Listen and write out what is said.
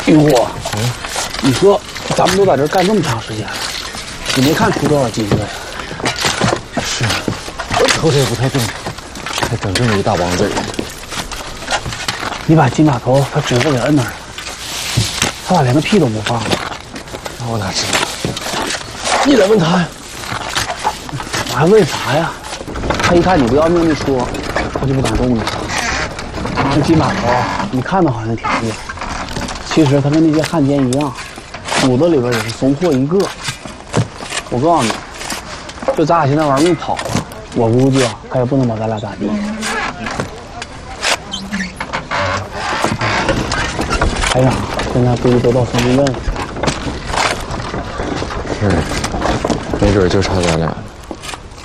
玉虎，你说咱们都在这干这么长时间了，你没看出多少金子呀？ 是，头这也不太正常，还整这么一大帮子人。 你把金把头他指子给摁那儿了，他咋连个屁都不放了？ 那我哪知道？你得问他呀。 我还问啥呀？他一看你不要命一说，他就不敢动你了。那金把头，你看他好像挺厉害，其实他跟那些汉奸一样，骨子里边也是怂货一个。我告诉你，就咱俩现在玩命跑，我估计啊，他也不能把咱俩咋地。排长现在估计都到松林镇了。 是，没准就差咱俩。